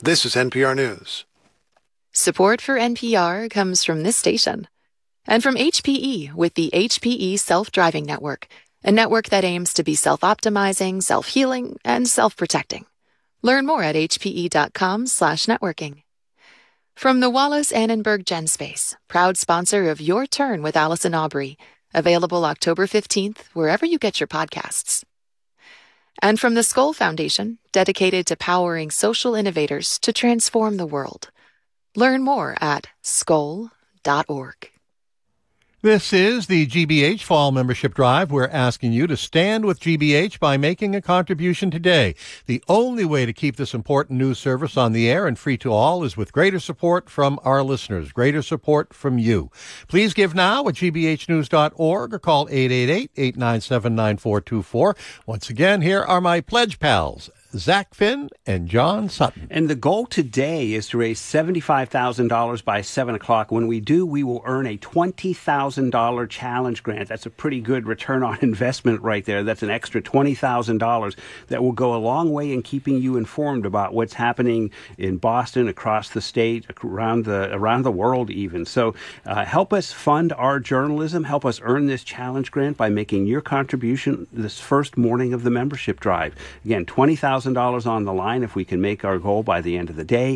This is NPR News. Support for NPR comes from this station and from HPE with the HPE Self-Driving Network, a network that aims to be self-optimizing, self-healing, and self-protecting. Learn more at hpe.com/networking. From the Wallace Annenberg GenSpace, proud sponsor of Your Turn with Allison Aubrey, available October 15th, wherever you get your podcasts. And from the Skoll Foundation, dedicated to powering social innovators to transform the world. Learn more at skoll.org. This is the GBH Fall Membership Drive. We're asking you to stand with GBH by making a contribution today. The only way to keep this important news service on the air and free to all is with greater support from our listeners, greater support from you. Please give now at gbhnews.org or call 888-897-9424. Once again, here are my pledge pals, Zach Finn and John Sutton. And the goal today is to raise $75,000 by 7 o'clock. When we do, we will earn a $20,000 challenge grant. That's a pretty good return on investment right there. That's an extra $20,000 that will go a long way in keeping you informed about what's happening in Boston, across the state, around the world even. So help us fund our journalism. Help us earn this challenge grant by making your contribution this first morning of the membership drive. Again, $20,000 on the line if we can make our goal by the end of the day.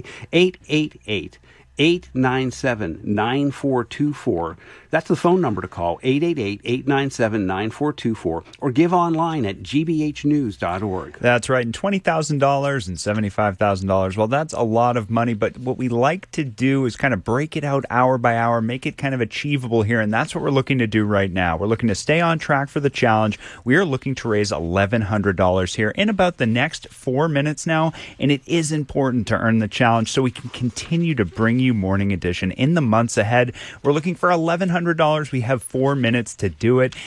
888-897-9424. That's the phone number to call, 888-897-9424, or give online at gbhnews.org. That's right, and $20,000 and $75,000, well, that's a lot of money, but what we like to do is kind of break it out hour by hour, make it kind of achievable here, and that's what we're looking to do right now. We're looking to stay on track for the challenge. We are looking to raise $1,100 here in about the next 4 minutes now, and it is important to earn the challenge so we can continue to bring you Morning Edition in the months ahead. We're looking for $1,100. We have 4 minutes to do it.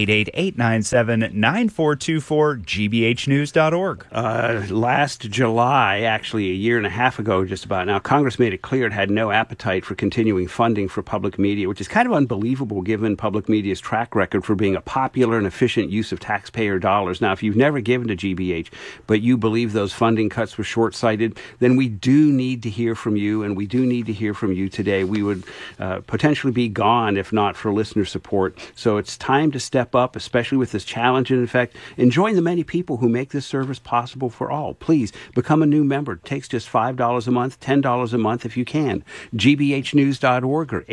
888-897-9424, gbhnews.org. Last July, actually a year and a half ago just about now, Congress made it clear it had no appetite for continuing funding for public media, which is kind of unbelievable given public media's track record for being a popular and efficient use of taxpayer dollars. Now, if you've never given to GBH, but you believe those funding cuts were short-sighted, then we do need to hear from you, and we do need to hear from you today. We would potentially be gone if not for listener support. So it's time to step up, especially with this challenge in effect, and join the many people who make this service possible for all. Please become a new member. It takes just $5 a month, $10 a month if you can. gbhnews.org or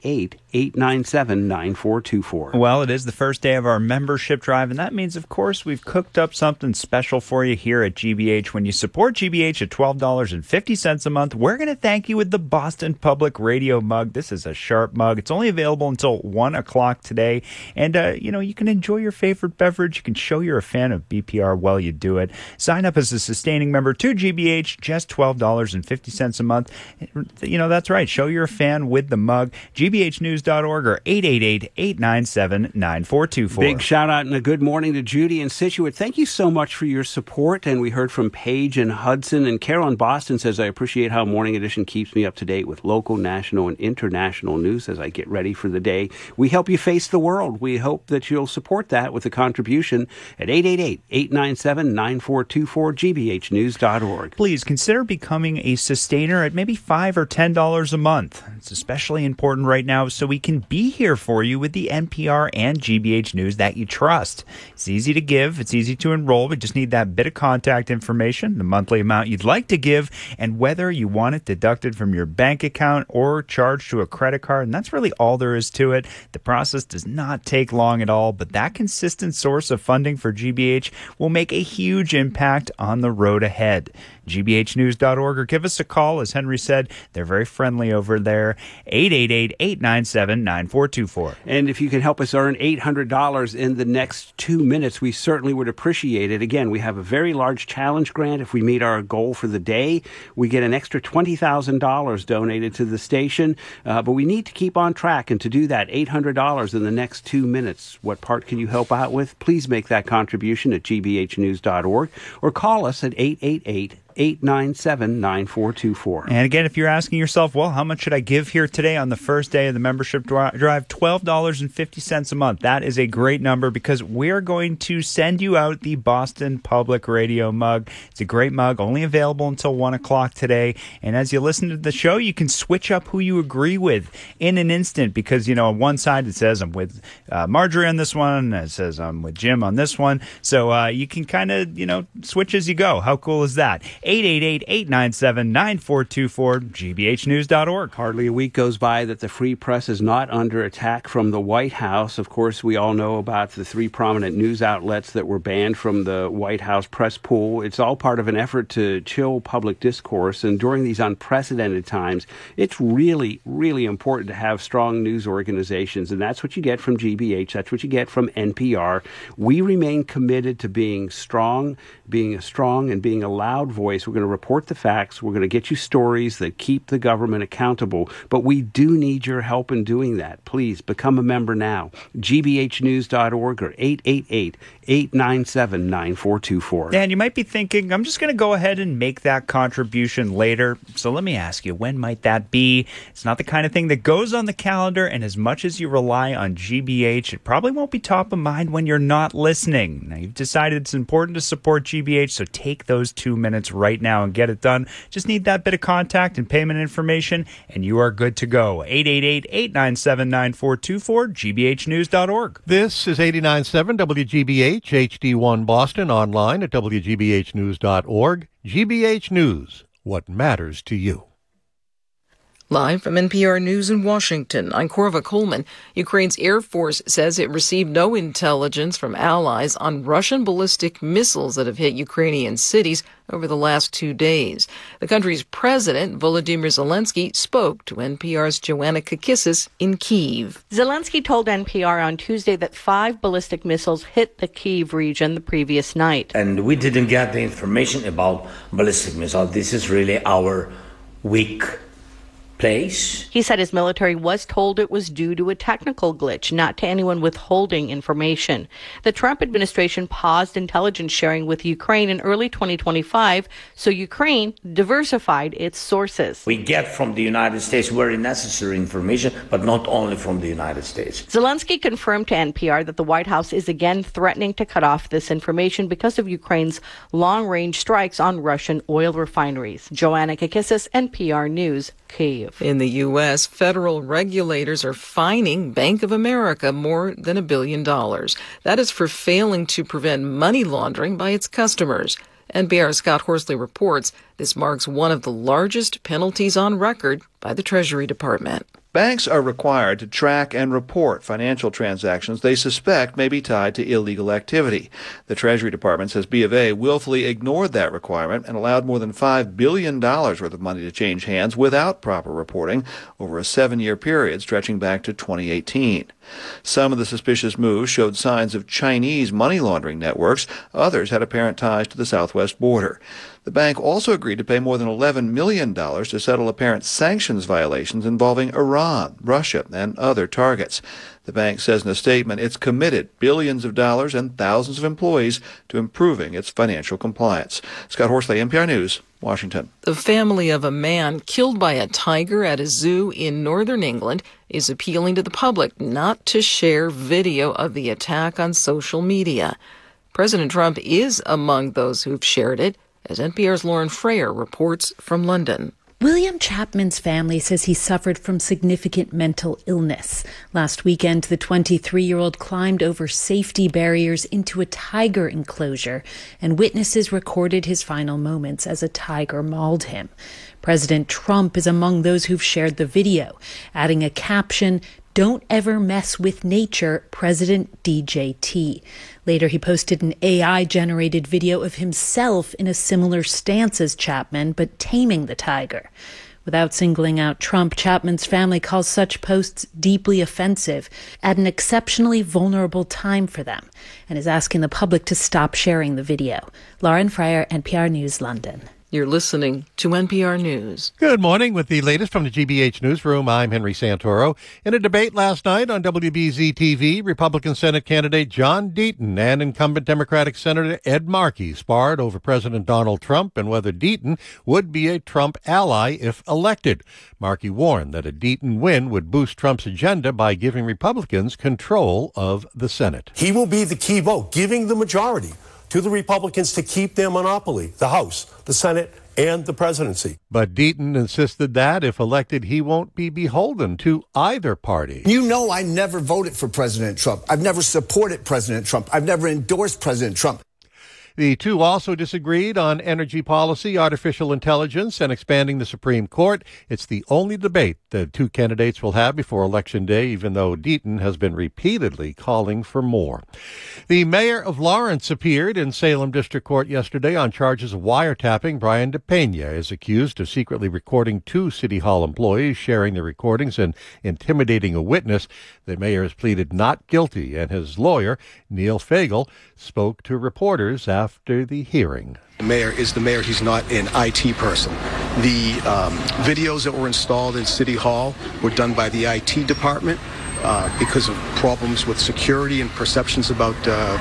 888-897-9424. Well, it is the first day of our membership drive, and that means, of course, we've cooked up something special for you here at GBH. When you support GBH at $12.50 a month, we're going to thank you with the Boston Public Radio mug. This is a sharp mug. It's only available until 1 o'clock today. And, you can enjoy your favorite beverage. You can show you're a fan of BPR while you do it. Sign up as a sustaining member to GBH, just $12.50 a month. That's right. Show you're a fan with the mug. gbhnews.org or 888-897-9424. Big shout out and a good morning to Judy and Scituate. Thank you so much for your support. And we heard from Paige and Hudson. And Carol in Boston says, I appreciate how Morning Edition keeps me up to date with local, national, and international news as I get ready for the day. We help you face the world. We hope that you'll support that with a contribution at 888-897-9424, gbhnews.org. Please consider becoming a sustainer at maybe $5 or $10 a month. It's especially important right now so we can be here for you with the NPR and GBH News that you trust. It's easy to give. It's easy to enroll. We just need that bit of contact information, the monthly amount you'd like to give, and whether you want it deducted from your bank account or charged to a credit card. And that's really all there is to it. The process does not take long at all, but that consistent source of funding for GBH will make a huge impact on the road ahead. gbhnews.org or give us a call. As Henry said, they're very friendly over there. 888-897-9424. And if you can help us earn $800 in the next 2 minutes, we certainly would appreciate it. Again, we have a very large challenge grant. If we meet our goal for the day, we get an extra $20,000 donated to the station. But we need to keep on track. And to do that, $800 in the next 2 minutes. What part can you help out with? Please make that contribution at gbhnews.org or call us at 888 888-897-9424. And again, if you're asking yourself, well, how much should I give here today on the first day of the membership drive? $12.50 a month. That is a great number because we're going to send you out the Boston Public Radio mug. It's a great mug, only available until 1 o'clock today. And as you listen to the show, you can switch up who you agree with in an instant because, on one side it says I'm with Marjorie on this one. It says I'm with Jim on this one. So you can kind of, switch as you go. How cool is that? 888-897-9424, gbhnews.org. Hardly a week goes by that the free press is not under attack from the White House. Of course, we all know about the 3 prominent news outlets that were banned from the White House press pool. It's all part of an effort to chill public discourse. And during these unprecedented times, it's really, really important to have strong news organizations. And that's what you get from GBH. That's what you get from NPR. We remain committed to being strong and being a loud voice. We're going to report the facts. We're going to get you stories that keep the government accountable. But we do need your help in doing that. Please become a member now. gbhnews.org or 888-897-9424. And you might be thinking, I'm just going to go ahead and make that contribution later. So let me ask you, when might that be? It's not the kind of thing that goes on the calendar, and as much as you rely on GBH, it probably won't be top of mind when you're not listening. Now, you've decided it's important to support GBH, so take those 2 minutes right now and get it done. Just need that bit of contact and payment information, and you are good to go. 888-897-9424, gbhnews.org. This is 89.7 WGBH, HD1 Boston, online at WGBHnews.org. GBH News, what matters to you. Live from NPR News in Washington, I'm Korva Coleman. Ukraine's Air Force says it received no intelligence from allies on Russian ballistic missiles that have hit Ukrainian cities over the last 2 days. The country's president, Volodymyr Zelensky, spoke to NPR's Joanna Kakissis in Kyiv. Zelensky told NPR on Tuesday that 5 ballistic missiles hit the Kyiv region the previous night. And we didn't get the information about ballistic missiles. This is really our weak place. He said his military was told it was due to a technical glitch, not to anyone withholding information. The Trump administration paused intelligence sharing with Ukraine in early 2025, so Ukraine diversified its sources. We get from the United States very necessary information, but not only from the United States. Zelensky confirmed to NPR that the White House is again threatening to cut off this information because of Ukraine's long-range strikes on Russian oil refineries. Joanna Kakissis, NPR News, Kyiv. In the U.S., federal regulators are fining Bank of America more than $1 billion. That is for failing to prevent money laundering by its customers. NPR's Scott Horsley reports this marks one of the largest penalties on record by the Treasury Department. Banks are required to track and report financial transactions they suspect may be tied to illegal activity. The Treasury Department says B of A willfully ignored that requirement and allowed more than $5 billion worth of money to change hands without proper reporting over a 7-year period stretching back to 2018. Some of the suspicious moves showed signs of Chinese money laundering networks. Others had apparent ties to the southwest border. The bank also agreed to pay more than $11 million to settle apparent sanctions violations involving Iran, Russia, and other targets. The bank says in a statement it's committed billions of dollars and thousands of employees to improving its financial compliance. Scott Horsley, NPR News, Washington. The family of a man killed by a tiger at a zoo in northern England is appealing to the public not to share video of the attack on social media. President Trump is among those who've shared it, as NPR's Lauren Frayer reports from London. William Chapman's family says he suffered from significant mental illness. Last weekend, the 23-year-old climbed over safety barriers into a tiger enclosure, and witnesses recorded his final moments as a tiger mauled him. President Trump is among those who've shared the video, adding a caption, "Don't ever mess with nature, President DJT." Later, he posted an AI-generated video of himself in a similar stance as Chapman, but taming the tiger. Without singling out Trump, Chapman's family calls such posts deeply offensive at an exceptionally vulnerable time for them, and is asking the public to stop sharing the video. Lauren Frayer, NPR News, London. You're listening to NPR News. Good morning. With the latest from the GBH Newsroom, I'm Henry Santoro. In a debate last night on WBZ-TV, Republican Senate candidate John Deaton and incumbent Democratic Senator Ed Markey sparred over President Donald Trump and whether Deaton would be a Trump ally if elected. Markey warned that a Deaton win would boost Trump's agenda by giving Republicans control of the Senate. He will be the key vote, giving the majority to the Republicans to keep their monopoly, the House, the Senate, and the presidency. But Deaton insisted that, if elected, he won't be beholden to either party. You know I never voted for President Trump. I've never supported President Trump. I've never endorsed President Trump. The two also disagreed on energy policy, artificial intelligence, and expanding the Supreme Court. It's the only debate the two candidates will have before Election Day, even though Deaton has been repeatedly calling for more. The mayor of Lawrence appeared in Salem District Court yesterday on charges of wiretapping. Brian DePena is accused of secretly recording two City Hall employees, sharing the recordings and intimidating a witness. The mayor has pleaded not guilty, and his lawyer, Neil Fagel, spoke to reporters after the hearing. The mayor is the mayor. He's not an IT person. The videos that were installed in City Hall were done by the IT department because of problems with security and perceptions about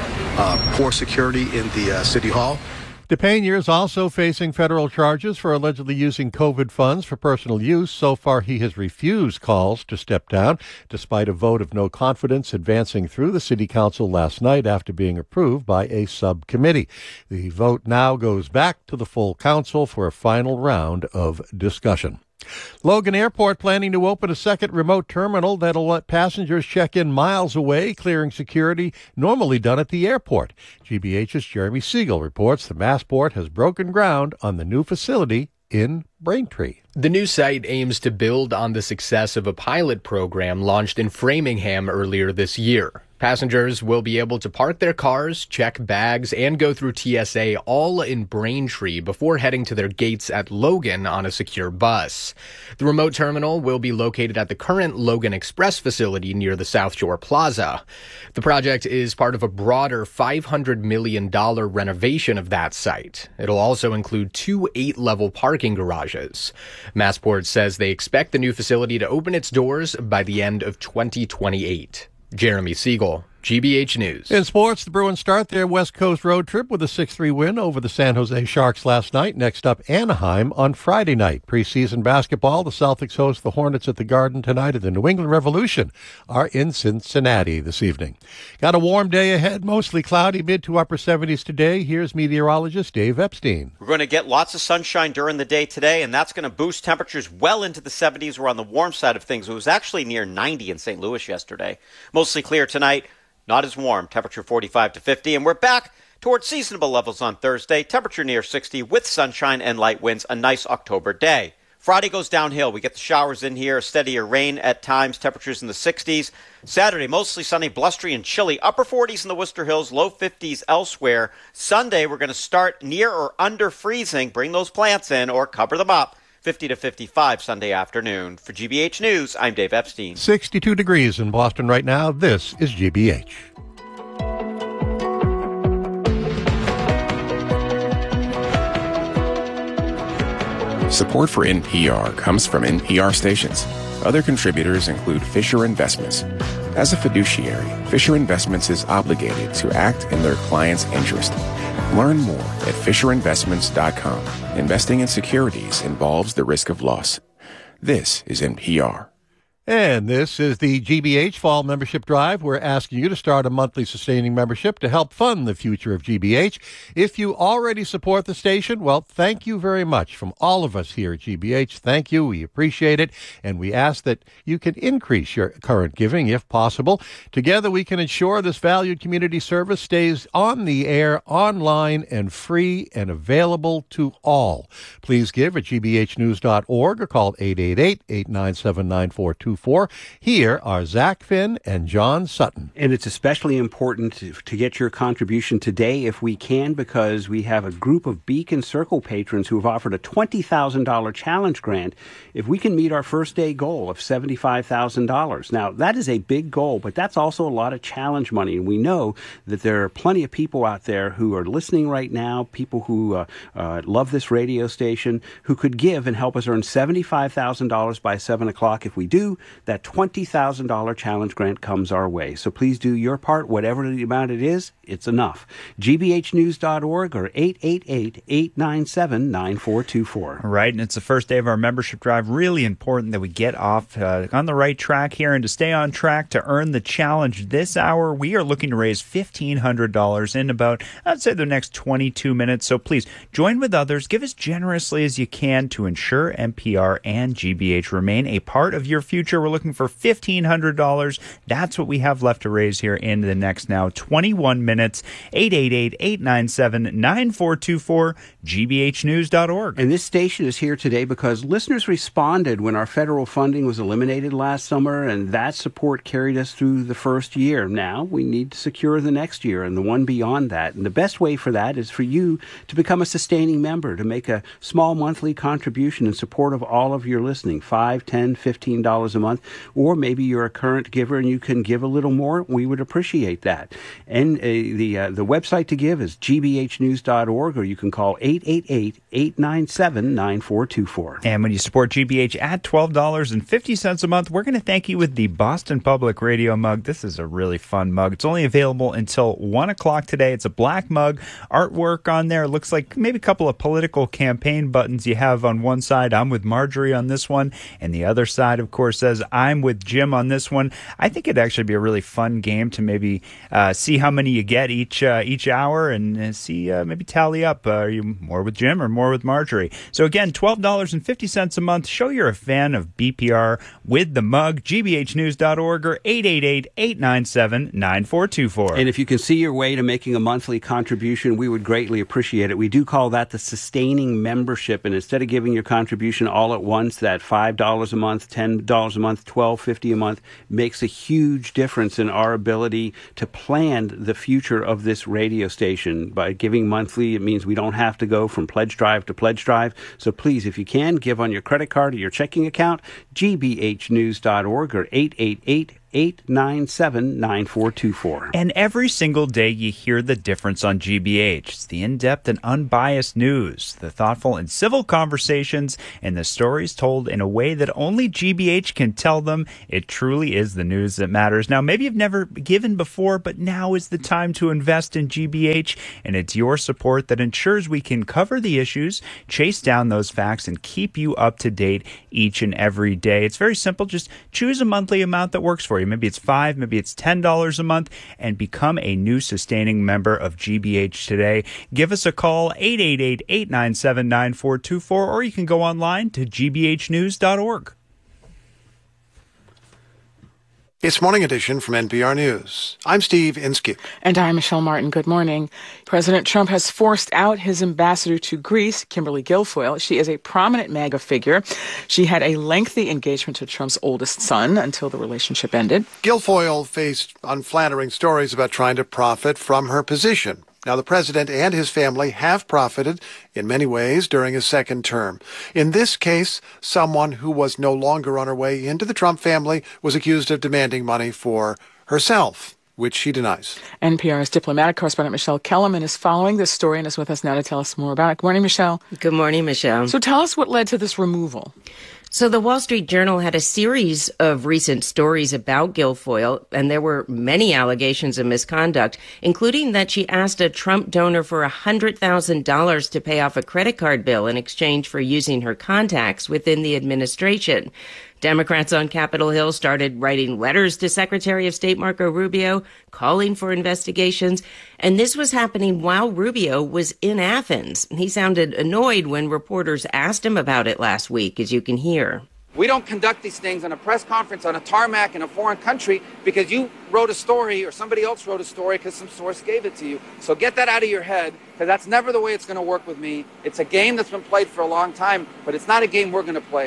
poor security in the City Hall. DePena is also facing federal charges for allegedly using COVID funds for personal use. So far, he has refused calls to step down, despite a vote of no confidence advancing through the city council last night after being approved by a subcommittee. The vote now goes back to the full council for a final round of discussion. Logan Airport planning to open a second remote terminal that'll let passengers check in miles away, clearing security normally done at the airport. GBH's Jeremy Siegel reports the Massport has broken ground on the new facility in Braintree. The new site aims to build on the success of a pilot program launched in Framingham earlier this year. Passengers will be able to park their cars, check bags, and go through TSA all in Braintree before heading to their gates at Logan on a secure bus. The remote terminal will be located at the current Logan Express facility near the South Shore Plaza. The project is part of a broader $500 million renovation of that site. It'll also include two 8-level parking garages. Massport says they expect the new facility to open its doors by the end of 2028. Jeremy Siegel, GBH News. In sports, the Bruins start their West Coast road trip with a 6-3 win over the San Jose Sharks last night. Next up, Anaheim on Friday night. Preseason basketball, the Celtics host the Hornets at the Garden tonight, and the New England Revolution are in Cincinnati this evening. Got a warm day ahead, mostly cloudy, mid to upper 70s today. Here's meteorologist Dave Epstein. We're going to get lots of sunshine during the day today, and that's going to boost temperatures well into the 70s. We're on the warm side of things. It was actually near 90 in St. Louis yesterday. Mostly clear tonight. Not as warm, temperature 45 to 50, and we're back towards seasonable levels on Thursday, temperature near 60 with sunshine and light winds, a nice October day. Friday goes downhill. We get the showers in here, steadier rain at times, temperatures in the 60s. Saturday, mostly sunny, blustery and chilly, upper 40s in the Worcester Hills, low 50s elsewhere. Sunday, we're going to start near or under freezing. Bring those plants in or cover them up. 50 to 55 Sunday afternoon. For GBH News, I'm Dave Epstein. 62 degrees in Boston right now. This is GBH. Support for NPR comes from NPR stations. Other contributors include Fisher Investments. As a fiduciary, Fisher Investments is obligated to act in their client's interest. Learn more at FisherInvestments.com. Investing in securities involves the risk of loss. This is NPR. And this is the GBH Fall Membership Drive. We're asking you to start a monthly sustaining membership to help fund the future of GBH. If you already support the station, well, thank you very much from all of us here at GBH. Thank you. We appreciate it. And we ask that you can increase your current giving if possible. Together, we can ensure this valued community service stays on the air, online, and free and available to all. Please give at gbhnews.org or call 888-897-9425. 9424. Here are Zach Finn and John Sutton. And it's especially important to get your contribution today if we can, because we have a group of Beacon Circle patrons who have offered a $20,000 challenge grant if we can meet our first day goal of $75,000. Now, that is a big goal, but that's also a lot of challenge money. And we know that there are plenty of people out there who are listening right now, people who love this radio station, who could give and help us earn $75,000 by 7 o'clock. If we do, that $20,000 challenge grant comes our way. So please do your part, whatever the amount it is, it's enough. gbhnews.org or 888-897-9424. Right, and it's the first day of our membership drive. Really important that we get off on the right track here, and to stay on track to earn the challenge this hour, we are looking to raise $1,500 in about, I'd say, the next 22 minutes. So please join with others. Give as generously as you can to ensure NPR and GBH remain a part of your future. We're looking for $1,500. That's what we have left to raise here in the next now 21 minutes. 888-897-9424, gbhnews.org. And this station is here today because listeners responded when our federal funding was eliminated last summer, and that support carried us through the first year. Now we need to secure the next year and the one beyond that. And the best way for that is for you to become a sustaining member, to make a small monthly contribution in support of all of your listening, $5, $10, $15 a month, or maybe you're a current giver and you can give a little more. We would appreciate that. And the website to give is gbhnews.org, or you can call 888-897-9424. And when you support GBH at $12.50 a month, we're going to thank you with the Boston Public Radio mug. This is a really fun mug. It's only available until 1 o'clock today. It's a black mug, artwork on there. It looks like maybe a couple of political campaign buttons you have on one side. I'm with Marjorie on this one. And the other side, of course, says I'm with Jim on this one. I think it'd actually be a really fun game to maybe see how many you get each hour and see maybe tally up. Are you more with Jim or more with Marjorie? So again, $12.50 a month. Show you're a fan of BPR with the mug. gbhnews.org or 888-897-9424. And if you can see your way to making a monthly contribution, we would greatly appreciate it. We do call that the sustaining membership. And instead of giving your contribution all at once, that $5 a month, $10 a month, $12.50 a month makes a huge difference in our ability to plan the future of this radio station. By giving monthly, it means we don't have to go from pledge drive to pledge drive. So please, if you can, give on your credit card or your checking account, gbhnews.org or 888-897-9424. And every single day you hear the difference on GBH. It's the in-depth and unbiased news, the thoughtful and civil conversations, and the stories told in a way that only GBH can tell them. It truly is the news that matters. Now, maybe you've never given before, but now is the time to invest in GBH, and it's your support that ensures we can cover the issues, chase down those facts, and keep you up to date each and every day. It's very simple. Just choose a monthly amount that works for you. Maybe it's $5, maybe it's $10 a month, and become a new sustaining member of GBH today. Give us a call, 888-897-9424, or you can go online to gbhnews.org. It's Morning Edition from NPR News. I'm Steve Inskeep. And I'm Michelle Martin. Good morning. President Trump has forced out his ambassador to Greece, Kimberly Guilfoyle. She is a prominent MAGA figure. She had a lengthy engagement to Trump's oldest son until the relationship ended. Guilfoyle faced unflattering stories about trying to profit from her position. Now, the president and his family have profited in many ways during his second term. In this case, someone who was no longer on her way into the Trump family was accused of demanding money for herself, which she denies. NPR's diplomatic correspondent Michelle Kellerman is following this story and is with us now to tell us more about it. Good morning, Michelle. Good morning, Michelle. So tell us what led to this removal. So the Wall Street Journal had a series of recent stories about Guilfoyle, and there were many allegations of misconduct, including that she asked a Trump donor for $100,000 to pay off a credit card bill in exchange for using her contacts within the administration. Democrats on Capitol Hill started writing letters to Secretary of State Marco Rubio, calling for investigations. And this was happening while Rubio was in Athens. He sounded annoyed when reporters asked him about it last week, as you can hear. We don't conduct these things on a press conference on a tarmac in a foreign country because you wrote a story or somebody else wrote a story because some source gave it to you. So get that out of your head, because that's never the way it's going to work with me. It's a game that's been played for a long time, but it's not a game we're going to play.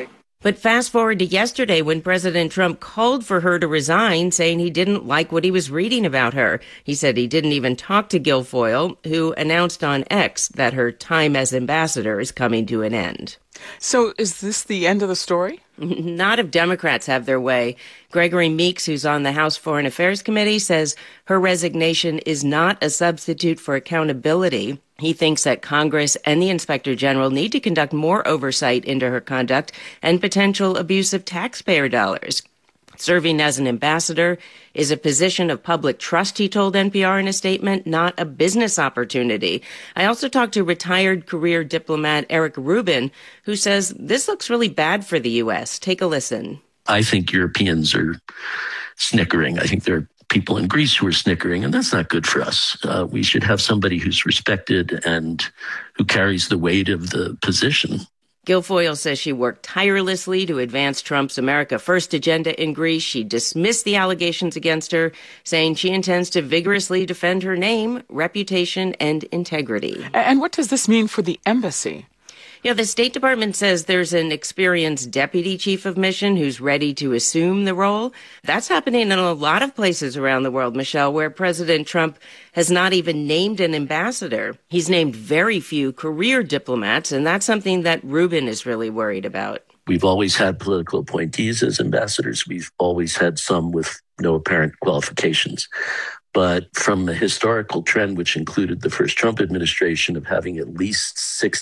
But fast forward to yesterday when President Trump called for her to resign, saying he didn't like what he was reading about her. He said he didn't even talk to Guilfoyle, who announced on X that her time as ambassador is coming to an end. So is this the end of the story? Not if Democrats have their way. Gregory Meeks, who's on the House Foreign Affairs Committee, says her resignation is not a substitute for accountability. He thinks that Congress and the Inspector General need to conduct more oversight into her conduct and potential abuse of taxpayer dollars. Serving as an ambassador is a position of public trust, he told NPR in a statement, not a business opportunity. I also talked to retired career diplomat Eric Rubin, who says this looks really bad for the U.S. Take a listen. I think Europeans are snickering. I think there are people in Greece who are snickering, and that's not good for us. We should have somebody who's respected and who carries the weight of the position. Guilfoyle says she worked tirelessly to advance Trump's America First agenda in Greece. She dismissed the allegations against her, saying she intends to vigorously defend her name, reputation, and integrity. And what does this mean for the embassy? Yeah, the State Department says there's an experienced deputy chief of mission who's ready to assume the role. That's happening in a lot of places around the world, Michelle, where President Trump has not even named an ambassador. He's named very few career diplomats, and that's something that Rubin is really worried about. We've always had political appointees as ambassadors. We've always had some with no apparent qualifications. But from a historical trend, which included the first Trump administration of having at least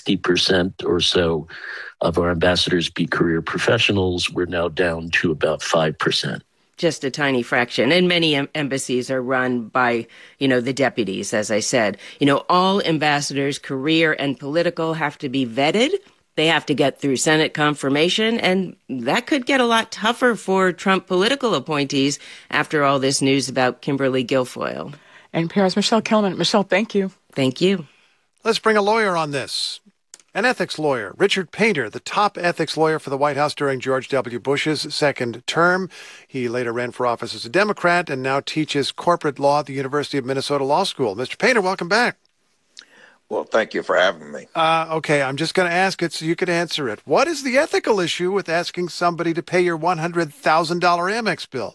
60% or so of our ambassadors be career professionals, we're now down to about 5%. Just a tiny fraction. And many embassies are run by, the deputies, as I said. All ambassadors, career and political, have to be vetted. They have to get through Senate confirmation, and that could get a lot tougher for Trump political appointees after all this news about Kimberly Guilfoyle. NPR's Michelle Kellerman. Michelle, thank you. Thank you. Let's bring a lawyer on this. An ethics lawyer, Richard Painter, the top ethics lawyer for the White House during George W. Bush's second term. He later ran for office as a Democrat and now teaches corporate law at the University of Minnesota Law School. Mr. Painter, welcome back. Well, thank you for having me. Okay, I'm just going to ask it so you can answer it. What is the ethical issue with asking somebody to pay your $100,000 Amex bill?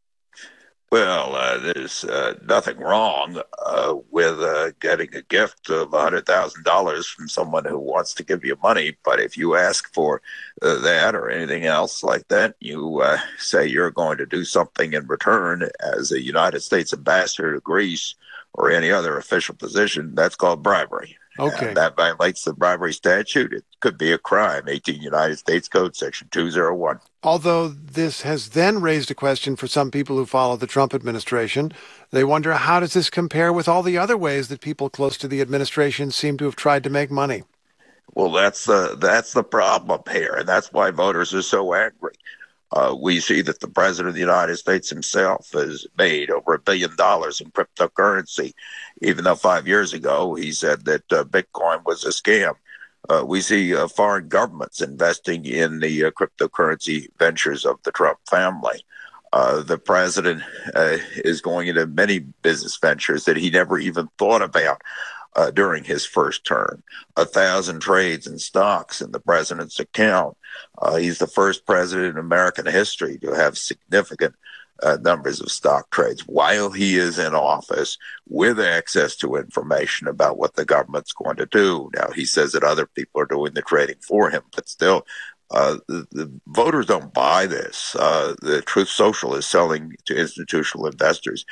Well, there's nothing wrong with getting a gift of $100,000 from someone who wants to give you money. But if you ask for that or anything else like that, you say you're going to do something in return as a United States ambassador to Greece or any other official position, that's called bribery. Okay. And that violates the bribery statute. It could be a crime, 18 United States Code, Section 201. Although this has then raised a question for some people who follow the Trump administration. They wonder, how does this compare with all the other ways that people close to the administration seem to have tried to make money? Well, that's the problem here, and that's why voters are so angry. We see that the president of the United States himself has made over $1 billion in cryptocurrency, even though 5 years ago he said that Bitcoin was a scam. We see foreign governments investing in the cryptocurrency ventures of the Trump family. The president is going into many business ventures that he never even thought about during his first term. 1,000 trades in stocks in the president's account. He's the first president in American history to have significant numbers of stock trades while he is in office with access to information about what the government's going to do. Now, he says that other people are doing the trading for him, but still, the voters don't buy this. The Truth Social is selling to institutional investors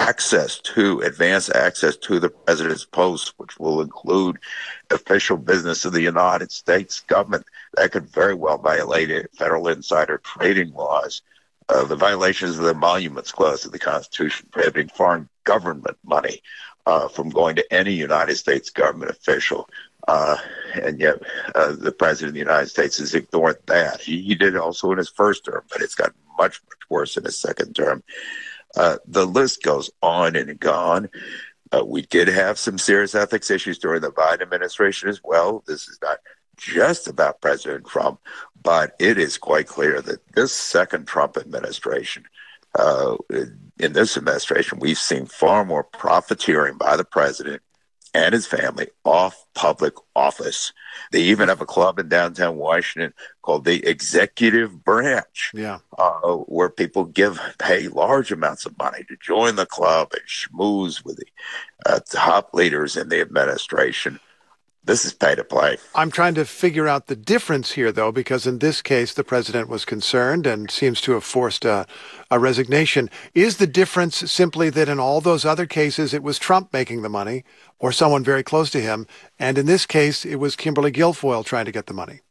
advanced access to the president's posts, which will include official business of the United States government. That could very well violate federal insider trading laws. The violations of the Emoluments Clause of the Constitution prohibiting foreign government money from going to any United States government official. And yet the president of the United States has ignored that. He did also in his first term, but it's gotten much, much worse in his second term. The list goes on and on. We did have some serious ethics issues during the Biden administration as well. This is not just about President Trump, but it is quite clear that this second Trump administration, in this administration, we've seen far more profiteering by the president and his family off public office. They even have a club in downtown Washington called the Executive Branch, where people pay large amounts of money to join the club and schmooze with the top leaders in the administration. This is pay to play. I'm trying to figure out the difference here, though, because in this case, the president was concerned and seems to have forced a resignation. Is the difference simply that in all those other cases, it was Trump making the money or someone very close to him, and in this case, it was Kimberly Guilfoyle trying to get the money?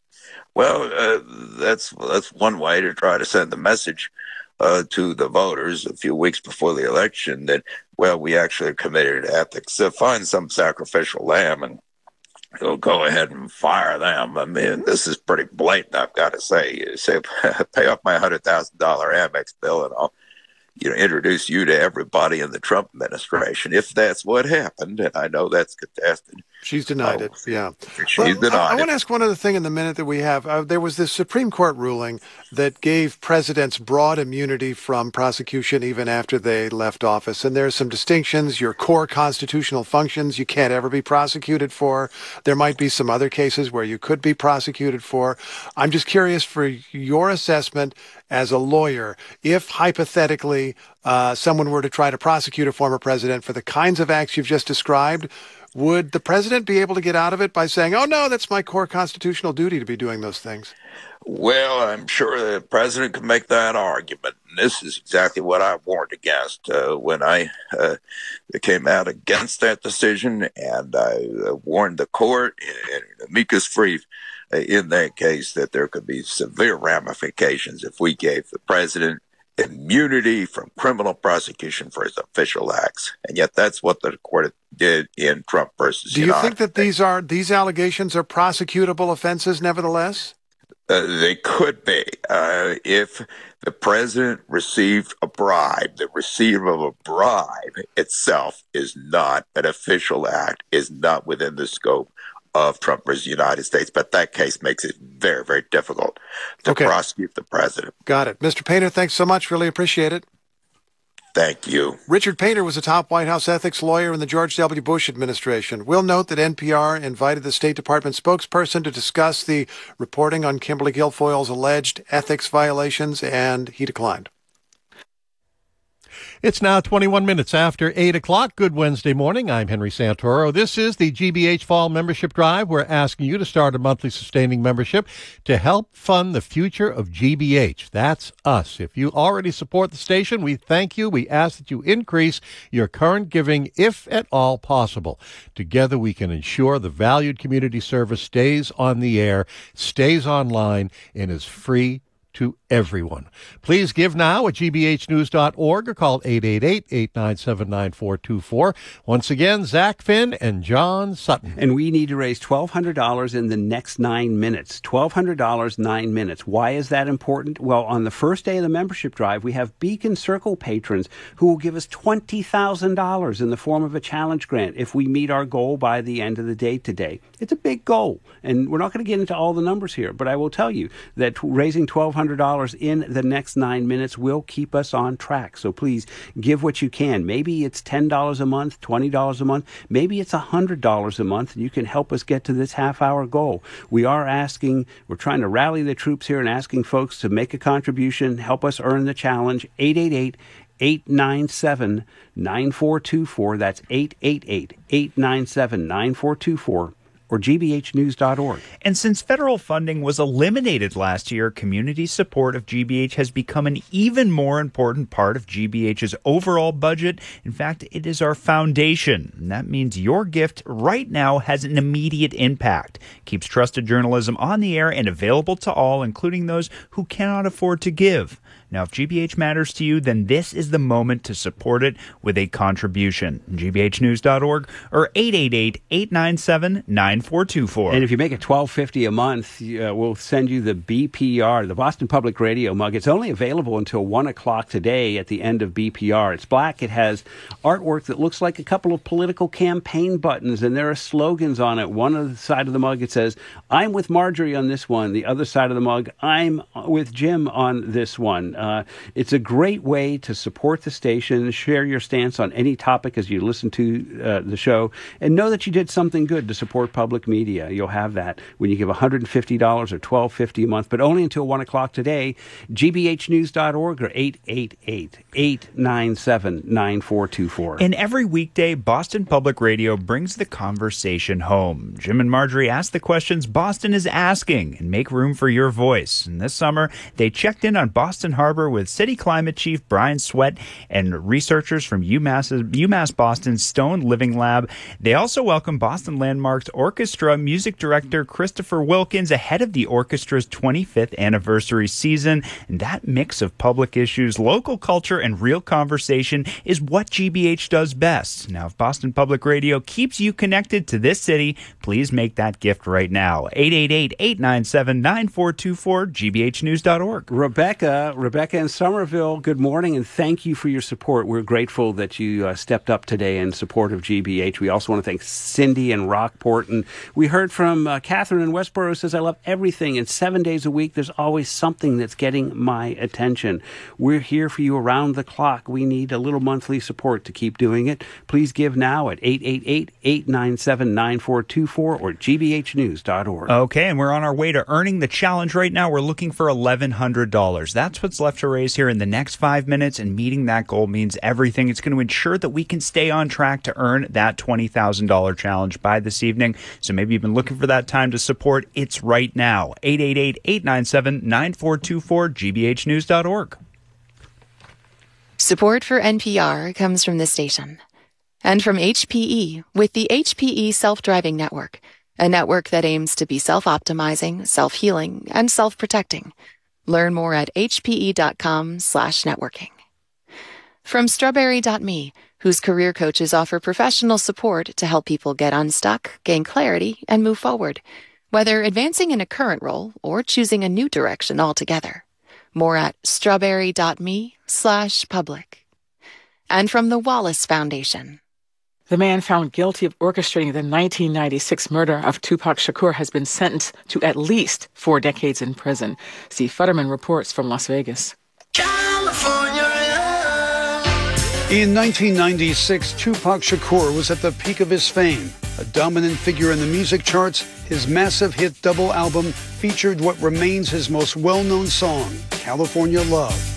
Well, that's one way to try to send the message to the voters a few weeks before the election that, well, we actually are committed to ethics. Find some sacrificial lamb and go ahead and fire them. I mean, this is pretty blatant, I've got to say. You say, pay off my $100,000 Amex bill and I'll introduce you to everybody in the Trump administration. If that's what happened, and I know that's contested. She's denied it, yeah. She's denied it. I want to ask one other thing in the minute that we have. There was this Supreme Court ruling that gave presidents broad immunity from prosecution even after they left office. And there are some distinctions. Your core constitutional functions you can't ever be prosecuted for. There might be some other cases where you could be prosecuted for. I'm just curious for your assessment as a lawyer, if hypothetically someone were to try to prosecute a former president for the kinds of acts you've just described, would the president be able to get out of it by saying, oh, no, that's my core constitutional duty to be doing those things? Well, I'm sure the president could make that argument. And this is exactly what I warned against when I came out against that decision. And I warned the court and amicus brief in that case that there could be severe ramifications if we gave the president immunity from criminal prosecution for his official acts. And yet that's what the court did in Trump versus Do you think that these allegations are prosecutable offenses nevertheless? They could be. If the president received a bribe, the receiver of a bribe itself is not an official act, is not within the scope of Trump versus the United States. But that case makes it very, very difficult to prosecute the president. Got it. Mr. Painter, thanks so much. Really appreciate it. Thank you. Richard Painter was a top White House ethics lawyer in the George W. Bush administration. We'll note that NPR invited the State Department spokesperson to discuss the reporting on Kimberly Guilfoyle's alleged ethics violations, and he declined. It's now 21 minutes after 8 o'clock. Good Wednesday morning. I'm Henry Santoro. This is the GBH Fall Membership Drive. We're asking you to start a monthly sustaining membership to help fund the future of GBH. That's us. If you already support the station, we thank you. We ask that you increase your current giving if at all possible. Together we can ensure the valued community service stays on the air, stays online, and is free to everyone. Please give now at gbhnews.org or call 888-897-9424. Once again, Zach Finn and John Sutton. And we need to raise $1,200 in the next 9 minutes. $1,200, 9 minutes. Why is that important? Well, on the first day of the membership drive, we have Beacon Circle patrons who will give us $20,000 in the form of a challenge grant if we meet our goal by the end of the day today. It's a big goal, and we're not going to get into all the numbers here, but I will tell you that raising $1,200 in the next 9 minutes will keep us on track. So please give what you can. Maybe it's $10 a month, $20 a month. Maybe it's $100 a month, and you can help us get to this half-hour goal. We're trying to rally the troops here and asking folks to make a contribution, help us earn the challenge. 888-897-9424. That's 888-897-9424. or gbhnews.org. And since federal funding was eliminated last year, community support of GBH has become an even more important part of GBH's overall budget. In fact, it is our foundation. And that means your gift right now has an immediate impact. Keeps trusted journalism on the air and available to all, including those who cannot afford to give. Now, if GBH matters to you, then this is the moment to support it with a contribution. gbhnews.org or 888-897-9424. And if you make it $12.50 a month, we'll send you the BPR, the Boston Public Radio mug. It's only available until 1 o'clock today at the end of BPR. It's black. It has artwork that looks like a couple of political campaign buttons, and there are slogans on it. One of the side of the mug, it says, "I'm with Marjorie" on this one. The other side of the mug, "I'm with Jim" on this one. it's a great way to support the station, share your stance on any topic as you listen to the show, and know that you did something good to support public media. You'll have that when you give $150 or $12.50 a month, but only until 1 o'clock today. gbhnews.org or 888-897-9424. And every weekday, Boston Public Radio brings the conversation home. Jim and Marjorie ask the questions Boston is asking and make room for your voice. And this summer, they checked in on Boston Harbor with City Climate Chief Brian Sweat and researchers from UMass Boston's Stone Living Lab. They also welcome Boston Landmarks Orchestra music director Christopher Wilkins ahead of the orchestra's 25th anniversary season. And that mix of public issues, local culture, and real conversation is what GBH does best. Now, if Boston Public Radio keeps you connected to this city, please make that gift right now. 888-897-9424, gbhnews.org. Rebecca in Somerville, good morning, and thank you for your support. We're grateful that you stepped up today in support of GBH. We also want to thank Cindy in Rockport. And we heard from Catherine in Westboro, who says, I love everything. And 7 days a week, there's always something that's getting my attention. We're here for you around the clock. We need a little monthly support to keep doing it. Please give now at 888-897-9424 or gbhnews.org. Okay, and we're on our way to earning the challenge right now. We're looking for $1,100. That's what's left to raise here in the next 5 minutes, and meeting that goal means everything. It's going to ensure that we can stay on track to earn that $20,000 challenge by this evening. So maybe you've been looking for that time to support. It's right now. 888-897-9424, gbhnews.org. Support for NPR comes from this station and from HPE with the HPE Self-Driving Network, a network that aims to be self-optimizing, self-healing, and self-protecting. Learn more at hpe.com/networking. From Strawberry.me, whose career coaches offer professional support to help people get unstuck, gain clarity, and move forward, whether advancing in a current role or choosing a new direction altogether. More at strawberry.me/public. And from the Wallace Foundation. The man found guilty of orchestrating the 1996 murder of Tupac Shakur has been sentenced to at least 4 decades in prison. Steve Futterman reports from Las Vegas. In 1996, Tupac Shakur was at the peak of his fame. A dominant figure in the music charts, his massive hit double album featured what remains his most well-known song, California Love.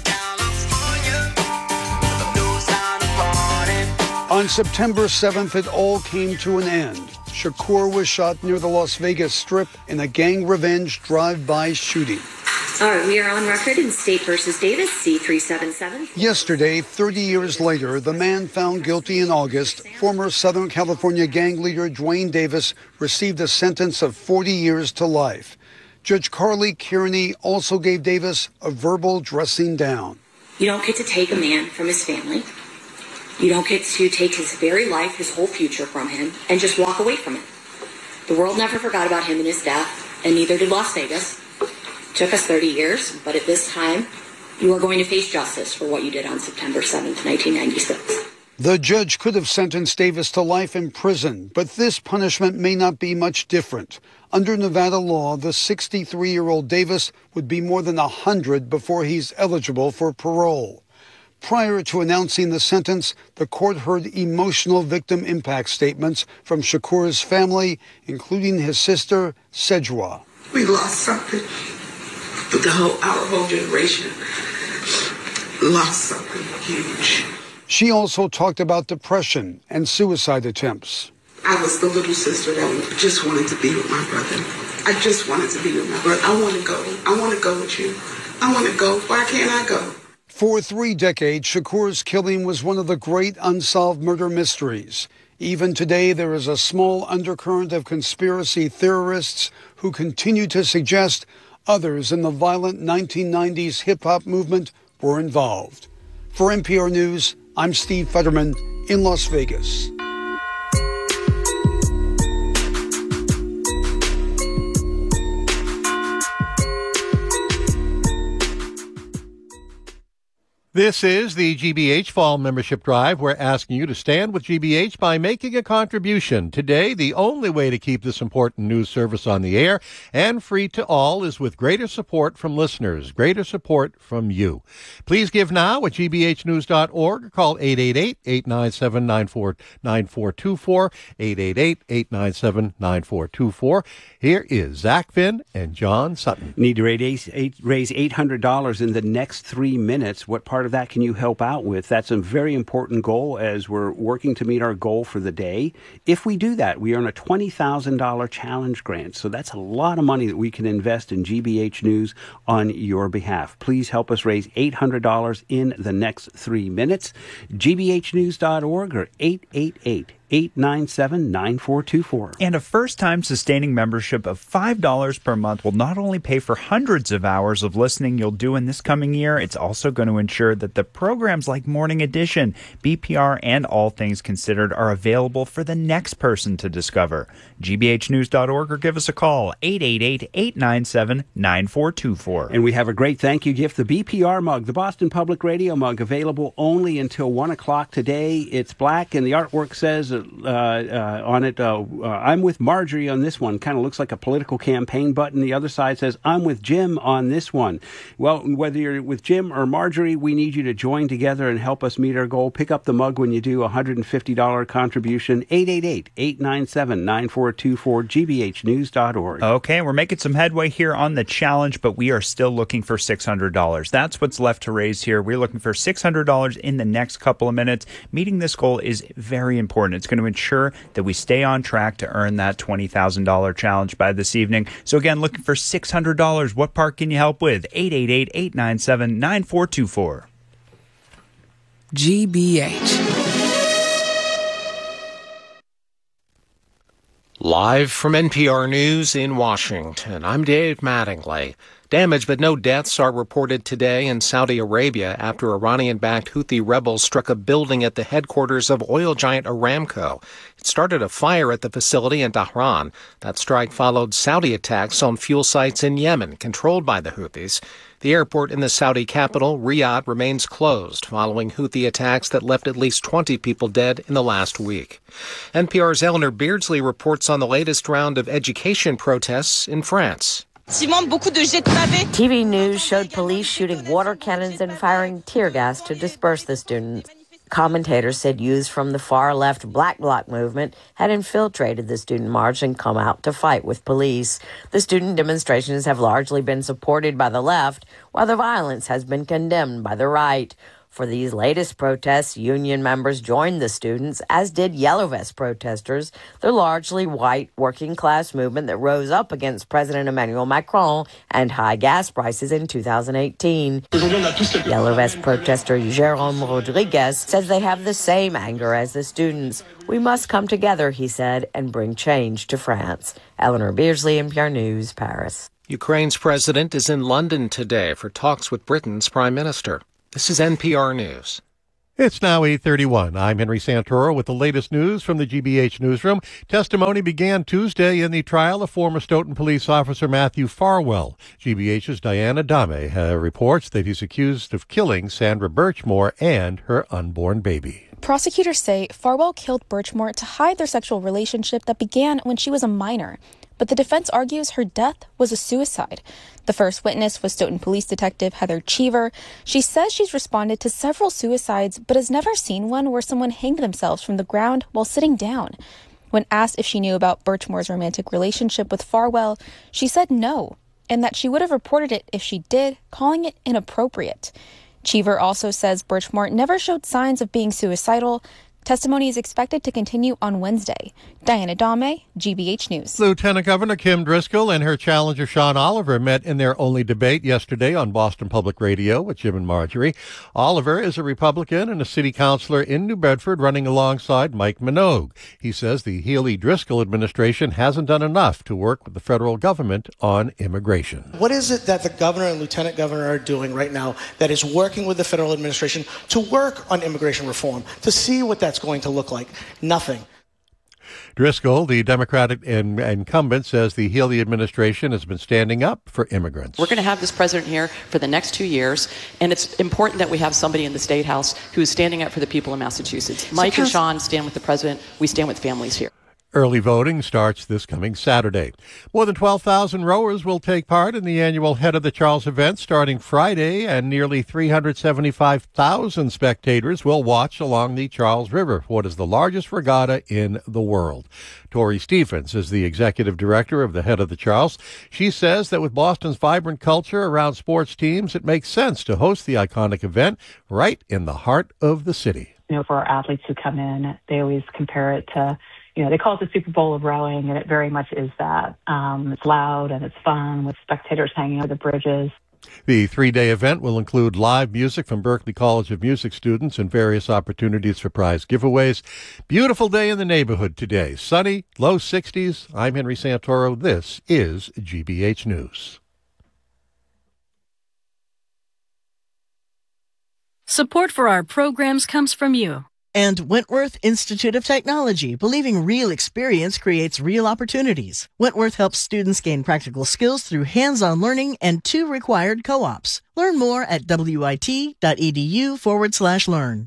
On September 7th, it all came to an end. Shakur was shot near the Las Vegas Strip in a gang revenge drive-by shooting. All right, we are on record in State versus Davis, C377. Yesterday, 30 years later, the man found guilty in August, former Southern California gang leader Duane Davis, received a sentence of 40 years to life. Judge Carly Kearney also gave Davis a verbal dressing down. You don't get to take a man from his family. You don't get to take his very life, his whole future from him, and just walk away from it. The world never forgot about him and his death, and neither did Las Vegas. It took us 30 years, but at this time, you are going to face justice for what you did on September 7th, 1996. The judge could have sentenced Davis to life in prison, but this punishment may not be much different. Under Nevada law, the 63-year-old Davis would be more than 100 before he's eligible for parole. Prior to announcing the sentence, the court heard emotional victim impact statements from Shakur's family, including his sister, Sejwa. We lost something. Our whole generation lost something huge. She also talked about depression and suicide attempts. I was the little sister that just wanted to be with my brother. I just wanted to be with my brother. I want to go. I want to go with you. I want to go. Why can't I go? For 3 decades, Shakur's killing was one of the great unsolved murder mysteries. Even today, there is a small undercurrent of conspiracy theorists who continue to suggest others in the violent 1990s hip-hop movement were involved. For NPR News, I'm Steve Futterman in Las Vegas. This is the GBH Fall Membership Drive. We're asking you to stand with GBH by making a contribution. Today, the only way to keep this important news service on the air and free to all is with greater support from listeners, greater support from you. Please give now at gbhnews.org or call 888-897-9424, 888-897-9424. Here is Zach Finn and John Sutton. Need to raise $800 in the next 3 minutes. What part of that can you help out with? That's a very important goal as we're working to meet our goal for the day. If we do that, we earn a $20,000 challenge grant. So that's a lot of money that we can invest in GBH News on your behalf. Please help us raise $800 in the next 3 minutes. gbhnews.org or 888-897-9424. And a first-time sustaining membership of $5 per month will not only pay for hundreds of hours of listening you'll do in this coming year, it's also going to ensure that the programs like Morning Edition, BPR, and All Things Considered are available for the next person to discover. gbhnews.org or give us a call, 888-897-9424. And we have a great thank you gift, the BPR mug, the Boston Public Radio mug, available only until 1 o'clock today. It's black, and the artwork says on it, I'm with Marjorie on this one. Kind of looks like a political campaign button. The other side says, I'm with Jim on this one. Well, whether you're with Jim or Marjorie, we need you to join together and help us meet our goal. Pick up the mug when you do, a $150 contribution, 888-897-9424, gbhnews.org. Okay, we're making some headway here on the challenge, but we are still looking for $600. That's what's left to raise here. We're looking for $600 in the next couple of minutes. Meeting this goal is very important. It's going to ensure that we stay on track to earn that $20,000 challenge by this evening. So again, looking for $600. What part can you help with? 888-897-9424. GBH. Live from NPR News in Washington, I'm Dave Mattingly. Damage but no deaths are reported today in Saudi Arabia after Iranian-backed Houthi rebels struck a building at the headquarters of oil giant Aramco. It started a fire at the facility in Dhahran. That strike followed Saudi attacks on fuel sites in Yemen, controlled by the Houthis. The airport in the Saudi capital, Riyadh, remains closed following Houthi attacks that left at least 20 people dead in the last week. NPR's Eleanor Beardsley reports on the latest round of education protests in France. TV news showed police shooting water cannons and firing tear gas to disperse the students. Commentators said youths from the far-left Black Bloc movement had infiltrated the student march and come out to fight with police. The student demonstrations have largely been supported by the left, while the violence has been condemned by the right. For these latest protests, union members joined the students, as did Yellow Vest protesters, the largely white working-class movement that rose up against President Emmanuel Macron and high gas prices in 2018. Yellow Vest protester Jérôme Rodriguez says they have the same anger as the students. We must come together, he said, and bring change to France. Eleanor Beardsley, NPR News, Paris. Ukraine's president is in London today for talks with Britain's prime minister. This is NPR News. It's now 8:31. I'm Henry Santoro with the latest news from the GBH newsroom. Testimony began Tuesday in the trial of former Stoughton police officer Matthew Farwell. GBH's Diana Dame reports that he's accused of killing Sandra Birchmore and her unborn baby. Prosecutors say Farwell killed Birchmore to hide their sexual relationship that began when she was a minor. But the defense argues her death was a suicide. The first witness was Stoughton Police Detective Heather Cheever. She says she's responded to several suicides, but has never seen one where someone hanged themselves from the ground while sitting down. When asked if she knew about Birchmore's romantic relationship with Farwell, she said no, and that she would have reported it if she did, calling it inappropriate. Cheever also says Birchmore never showed signs of being suicidal. Testimony is expected to continue on Wednesday. Diana Dame, GBH News. Lieutenant Governor Kim Driscoll and her challenger Sean Oliver met in their only debate yesterday on Boston Public Radio with Jim and Marjorie. Oliver is a Republican and a city councilor in New Bedford running alongside Mike Minogue. He says the Healey-Driscoll administration hasn't done enough to work with the federal government on immigration. What is it that the governor and lieutenant governor are doing right now that is working with the federal administration to work on immigration reform, to see what that's going to look like? Nothing. Driscoll, the Democratic incumbent, says the Healey administration has been standing up for immigrants. We're going to have this president here for the next 2 years, and it's important that we have somebody in the State House who is standing up for the people of Massachusetts. Mike and Sean stand with the president. We stand with families here. Early voting starts this coming Saturday. More than 12,000 rowers will take part in the annual Head of the Charles event starting Friday, and nearly 375,000 spectators will watch along the Charles River, what is the largest regatta in the world. Tori Stephens is the executive director of the Head of the Charles. She says that with Boston's vibrant culture around sports teams, it makes sense to host the iconic event right in the heart of the city. For our athletes who come in, they always compare it to, they call it the Super Bowl of rowing, and it very much is that. It's loud and it's fun with spectators hanging over the bridges. The 3-day event will include live music from Berklee College of Music students and various opportunities for prize giveaways. Beautiful day in the neighborhood today. Sunny, low 60s. I'm Henry Santoro. This is GBH News. Support for our programs comes from you. And Wentworth Institute of Technology, believing real experience creates real opportunities. Wentworth helps students gain practical skills through hands-on learning and 2 required co-ops. Learn more at wit.edu/learn.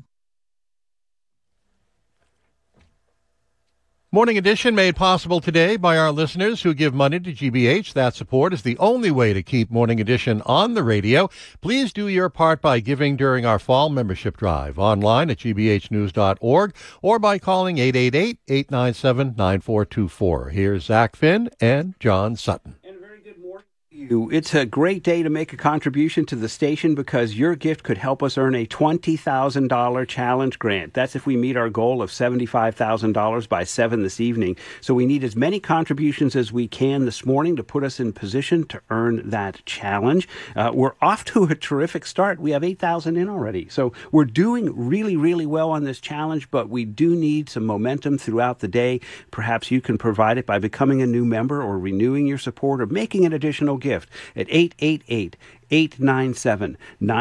Morning Edition made possible today by our listeners who give money to GBH. That support is the only way to keep Morning Edition on the radio. Please do your part by giving during our fall membership drive online at gbhnews.org or by calling 888-897-9424. Here's Zach Finn and John Sutton. It's a great day to make a contribution to the station because your gift could help us earn a $20,000 challenge grant. That's if we meet our goal of $75,000 by 7 this evening. So we need as many contributions as we can this morning to put us in position to earn that challenge. We're off to a terrific start. We have 8,000 in already. So we're doing really, really well on this challenge, but we do need some momentum throughout the day. Perhaps you can provide it by becoming a new member or renewing your support or making an additional gift at 888-897-9424,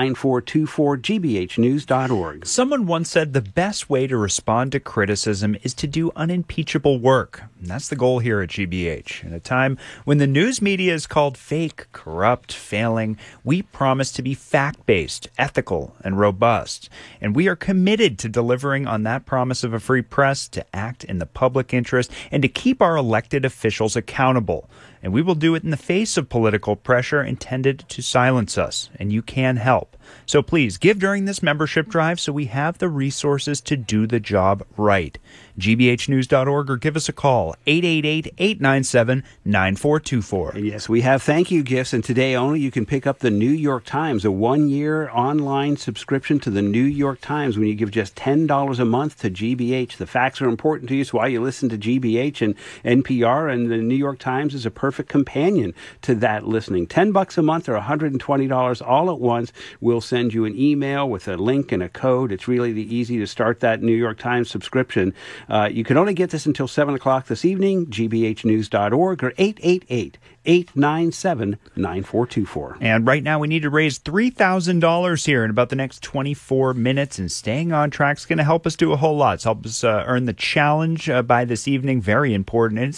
gbhnews.org. Someone once said the best way to respond to criticism is to do unimpeachable work. And that's the goal here at GBH. In a time when the news media is called fake, corrupt, failing, we promise to be fact-based, ethical, and robust. And we are committed to delivering on that promise of a free press, to act in the public interest, and to keep our elected officials accountable. And we will do it in the face of political pressure intended to silence us, and you can help. So please give during this membership drive so we have the resources to do the job right. gbhnews.org or give us a call, 888-897-9424. And yes, we have thank you gifts, and today only you can pick up the New York Times, a 1-year online subscription to the New York Times when you give just $10 a month to GBH. The facts are important to you, so why you listen to GBH and NPR, and the New York Times is a perfect companion to that listening. $10 a month or $120 all at once. We'll send you an email with a link and a code. It's really easy to start that New York Times subscription. You can only get this until 7 o'clock this evening, gbhnews.org or 888-897-9424. And right now we need to raise $3,000 here in about the next 24 minutes, and staying on track is going to help us do a whole lot. It's help us earn the challenge by this evening. Very important. And it's